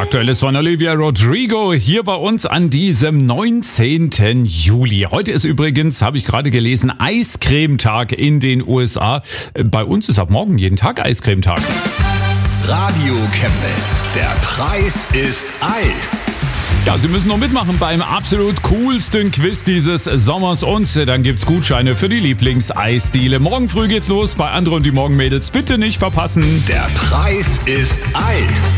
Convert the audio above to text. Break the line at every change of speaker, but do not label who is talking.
Aktuell ist von Olivia Rodrigo hier bei uns an diesem 19. Juli. Heute ist übrigens, habe ich gerade gelesen, Eiscremetag in den USA. Bei uns ist ab morgen jeden Tag Eiscremetag.
Radio Chemnitz. Der Preis ist Eis.
Ja, Sie müssen noch mitmachen beim absolut coolsten Quiz dieses Sommers und dann gibt's Gutscheine für die Lieblingseisdiele. Morgen früh geht's los bei Andre und die Morgenmädels. Bitte nicht verpassen.
Der Preis ist Eis.